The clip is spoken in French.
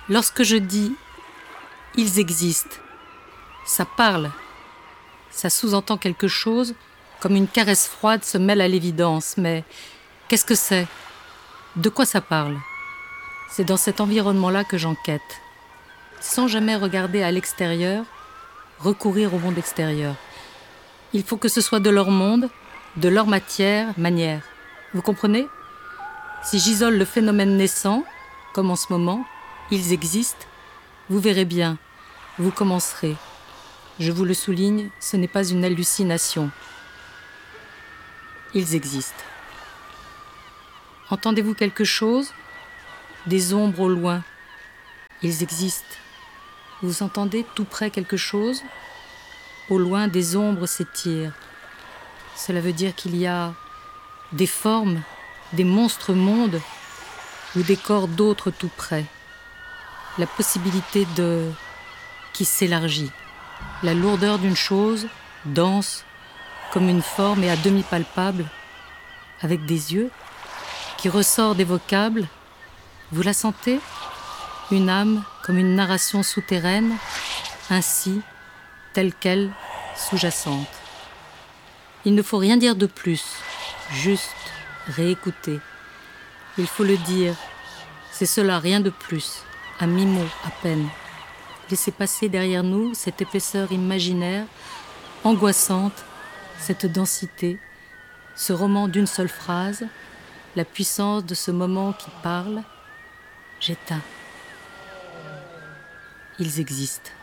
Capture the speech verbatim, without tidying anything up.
Lorsque je dis « ils existent », ça parle, ça sous-entend quelque chose, comme une caresse froide se mêle à l'évidence. Mais qu'est-ce que c'est ? De quoi ça parle ? C'est dans cet environnement-là que j'enquête, sans jamais regarder à l'extérieur, recourir au monde extérieur. Il faut que ce soit de leur monde, de leur matière, manière. Vous comprenez ? Si j'isole le phénomène naissant, comme en ce moment, ils existent, vous verrez bien, vous commencerez. Je vous le souligne, ce n'est pas une hallucination. Ils existent. Entendez-vous quelque chose ? Des ombres au loin. Ils existent. Vous entendez tout près quelque chose ? Au loin, des ombres s'étirent. Cela veut dire qu'il y a des formes, des monstres mondes ou des corps d'autres tout près. La possibilité de... qui s'élargit. La lourdeur d'une chose, dense, comme une forme et à demi palpable, avec des yeux, qui ressort des vocables. Vous la sentez ? Une âme comme une narration souterraine, ainsi, telle qu'elle, sous-jacente. Il ne faut rien dire de plus, juste réécouter. Il faut le dire, c'est cela, rien de plus, un mi-mot à peine. Laissez passer derrière nous cette épaisseur imaginaire, angoissante, cette densité, ce roman d'une seule phrase, la puissance de ce moment qui parle. J'éteins. Ils existent.